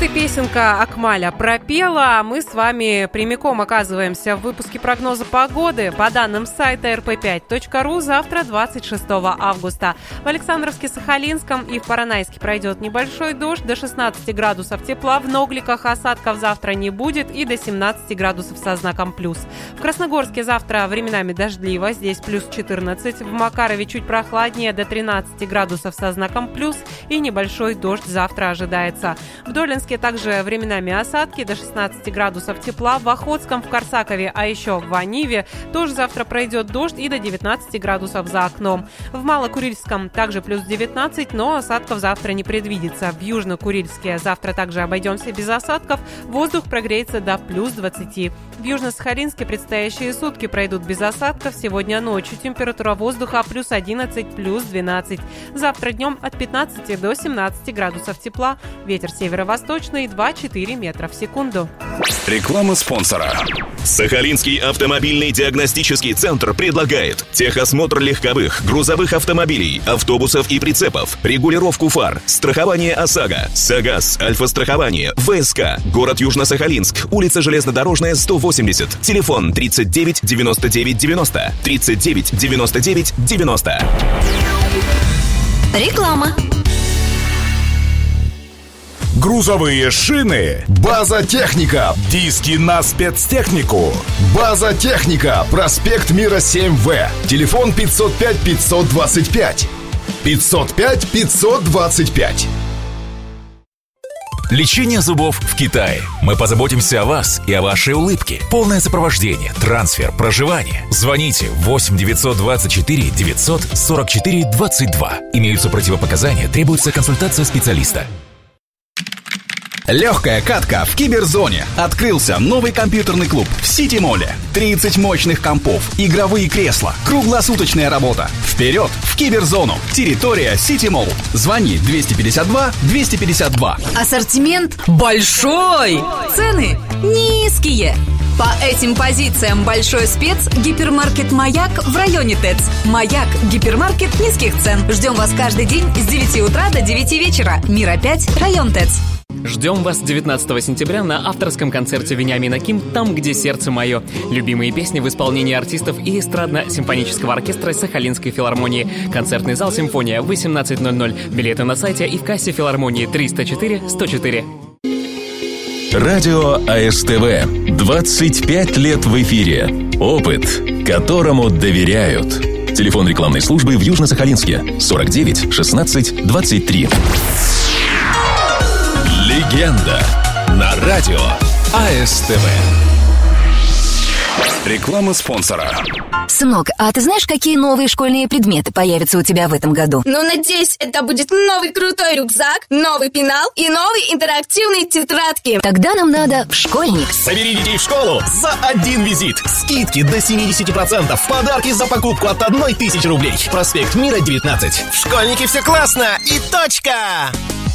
Вот и песенка Акмаля пропела. Мы с вами прямиком оказываемся в выпуске прогноза погоды. По данным сайта rp5.ru, завтра, 26 августа, в Александровске-Сахалинском и в Поронайске пройдет небольшой дождь, до 16 градусов тепла. В Ногликах осадков завтра не будет и до 17 градусов со знаком плюс. В Красногорске завтра временами дождливо, здесь плюс 14. В Макарове чуть прохладнее, до 13 градусов со знаком плюс и небольшой дождь завтра ожидается. В Долинске также временами осадки, до 16 градусов тепла. В Охотском, в Корсакове, а еще в Ваниве тоже завтра пройдет дождь и до 19 градусов за окном. В Малокурильском также плюс 19, но осадков завтра не предвидится. В Южно-Курильске завтра также обойдемся без осадков. Воздух прогреется до плюс 20. В Южно-Сахалинске предстоящие сутки пройдут без осадков. Сегодня ночью температура воздуха плюс 11, плюс 12. Завтра днем от 15 до 17 градусов тепла. Ветер северо-восточный 2-4 метра в секунду. Реклама спонсора. Сахалинский автомобильный диагностический центр предлагает техосмотр легковых, грузовых автомобилей, автобусов и прицепов, регулировку фар, страхование ОСАГО, САГАС, Альфа-страхование, ВСК, город Южно-Сахалинск, улица Железнодорожная, 180, телефон 39 99 90, 39 99 90. Реклама. Грузовые шины. База Техника. Диски на спецтехнику. База Техника. Проспект Мира 7В. Телефон 505 525. 505 525. Лечение зубов в Китае. Мы позаботимся о вас и о вашей улыбке. Полное сопровождение, трансфер, проживание. Звоните 8 924 944 22. Имеются противопоказания, требуется консультация специалиста. Легкая катка в Киберзоне. Открылся новый компьютерный клуб в Сити-моле. 30 мощных компов, игровые кресла, круглосуточная работа. Вперед в Киберзону. Территория Сити-молл. Звони 252 252. Ассортимент большой, цены низкие. По этим позициям большой спец гипермаркет «Маяк» в районе ТЭЦ. «Маяк» – гипермаркет низких цен. Ждем вас каждый день с 9 утра до 9 вечера. Мира 5, район ТЭЦ. Ждем вас 19 сентября на авторском концерте Вениамина Ким «Там, где сердце мое». Любимые песни в исполнении артистов и эстрадно-симфонического оркестра Сахалинской филармонии. Концертный зал «Симфония», 18:00. Билеты на сайте и в кассе филармонии 304 104. Радио АСТВ. 25 лет в эфире. Опыт, которому доверяют. Телефон рекламной службы в Южно-Сахалинске 49 16 23. Легенда на радио АСТВ. Реклама спонсора. Сынок, а ты знаешь, какие новые школьные предметы появятся у тебя в этом году? Ну, надеюсь, это будет новый крутой рюкзак, новый пенал и новые интерактивные тетрадки. Тогда нам надо в школьник. Собери детей в школу за один визит. Скидки до 70%. Подарки за покупку от 1000 рублей. Проспект Мира, 19. В школьнике все классно и точка!